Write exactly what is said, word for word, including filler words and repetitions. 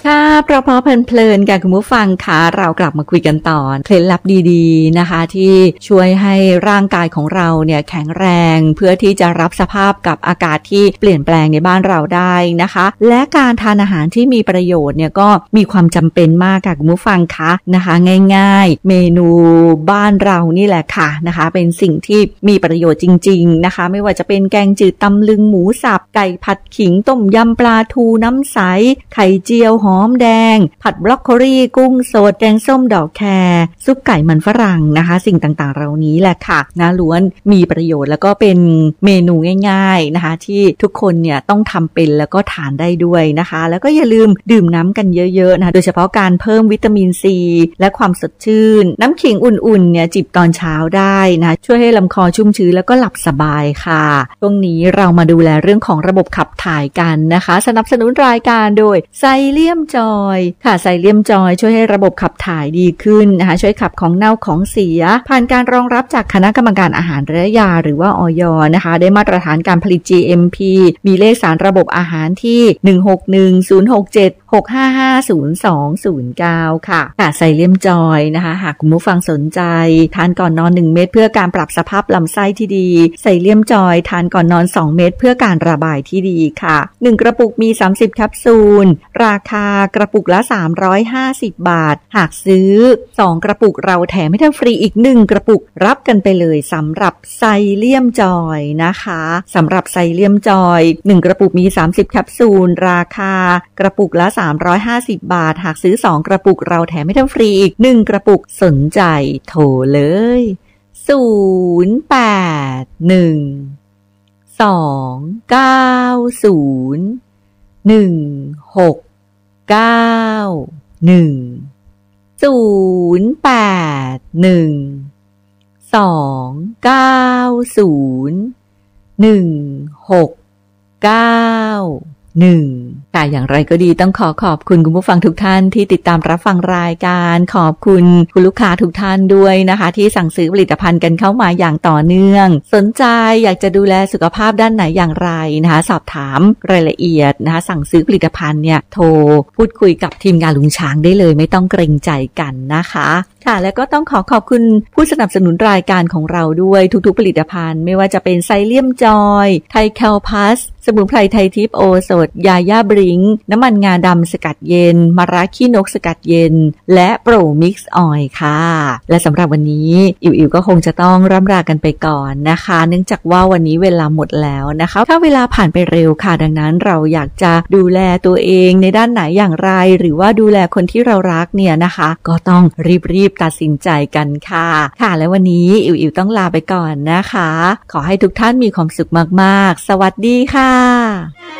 ค่ะเพราะๆเพลินๆกันคุณผู้ฟังค่ะเรากลับมาคุยกันต่อเคล็ดลับดีๆนะคะที่ช่วยให้ร่างกายของเราเนี่ยแข็งแรงเพื่อที่จะรับสภาพกับอากาศที่เปลี่ยนแปลงในบ้านเราได้นะคะและการทานอาหารที่มีประโยชน์เนี่ยก็มีความจำเป็นมากค่ะคุณผู้ฟังคะนะคะง่ายๆเมนูบ้านเรานี่แหละค่ะนะคะเป็นสิ่งที่มีประโยชน์จริงๆนะคะไม่ว่าจะเป็นแกงจืดตำลึงหมูสับไก่ผัดขิงต้มยำปลาทูน้ำใสไข่เจียวหอมแดงผัดบรอกโคลีกุ้งสดแกงส้มดอกแครซุปไก่มันฝรั่งนะคะสิ่งต่างๆเหล่านี้แหละค่ะนะล้วนมีประโยชน์แล้วก็เป็นเมนูง่ายๆนะคะที่ทุกคนเนี่ยต้องทำเป็นแล้วก็ทานได้ด้วยนะคะแล้วก็อย่าลืมดื่มน้ำกันเยอะๆนะคะโดยเฉพาะการเพิ่มวิตามินซีและความสดชื่นน้ำขิงอุ่นๆเนี่ยจิบตอนเช้าได้นะช่วยให้ลำคอชุ่มชื้นแล้วก็หลับสบายค่ะตรงนี้เรามาดูแลเรื่องของระบบขับถ่ายกันนะคะสนับสนุนรายการโดยไซเลียมจอยค่ะไซเลียมจอยช่วยให้ระบบขับถ่ายดีขึ้นนะคะช่วยขับของเน่าของเสียผ่านการรองรับจากคณะกรรมการอาหารและยาหรือว่าอย.นะคะได้มาตรฐานการผลิต จี เอ็ม พี มีเลขสารระบบอาหารที่หนึ่ง หก หนึ่ง ศูนย์ หก เจ็ด หก ห้า ห้า ศูนย์ สอง ศูนย์ เก้าค่ะค่ะไซเลียมจอยนะคะหากคุณผู้ฟังสนใจทานก่อนนอนหนึ่งเม็ดเพื่อการปรับสภาพลำไส้ที่ดีไซเลียมจอยทานก่อนนอนสองเม็ดเพื่อการระบายที่ดีค่ะหนึ่งกระปุกมีสามสิบแคปซูลราคากระปุกละสามร้อยห้าสิบบาทหากซื้อสองกระปุกเราแถมให้ท่านฟรีอีกหนึ่งกระปุกรับกันไปเลยสำหรับไซเลียมจอยนะคะสำหรับไซเลียมจอยหนึ่งกระปุกมีสามสิบแคปซูลราคากระปุกละสามร้อยห้าสิบบาทหากซื้อสองกระปุกเราแถมให้ท่านฟรีอีกหนึ่งกระปุกสนใจโทรเลยศูนย์ แปด หนึ่ง สอง เก้า ศูนย์ หนึ่ง หก เก้า หนึ่ง ศูนย์ แปด หนึ่ง สอง เก้า ศูนย์ หนึ่ง หก เก้า หนึ่งแต่อย่างไรก็ดีต้องขอขอบคุณคุณผู้ฟังทุกท่านที่ติดตามรับฟังรายการขอบคุณคุณลูกค้าทุกท่านด้วยนะคะที่สั่งซื้อผลิตภัณฑ์กันเข้ามาอย่างต่อเนื่องสนใจอยากจะดูแลสุขภาพด้านไหนอย่างไรนะคะสอบถามรายละเอียดนะคะสั่งซื้อผลิตภัณฑ์เนี่ยโทรพูดคุยกับทีมงานลุงช้างได้เลยไม่ต้องเกรงใจกันนะคะค่ะแล้วก็ต้องขอขอบคุณผู้สนับสนุนรายการของเราด้วยทุกๆผลิตภัณฑ์ไม่ว่าจะเป็นไซเลียมจอยไทแคลพัสสมุนไพรไทยทิพย์โอสถยาย่าบริงน้ำมันงาดำสกัดเย็นมะระขี้นกสกัดเย็นและโปรมิกซ์ออยล์ค่ะและสำหรับวันนี้อิ๋วๆก็คงจะต้องร่ำลากันไปก่อนนะคะเนื่องจากว่าวันนี้เวลาหมดแล้วนะคะถ้าเวลาผ่านไปเร็วค่ะดังนั้นเราอยากจะดูแลตัวเองในด้านไหนอย่างไรหรือว่าดูแลคนที่เรารักเนี่ยนะคะก็ต้องรีบๆตัดสินใจกันค่ะค่ะและวันนี้อิ๋วๆต้องลาไปก่อนนะคะขอให้ทุกท่านมีความสุขมากๆสวัสดีค่ะ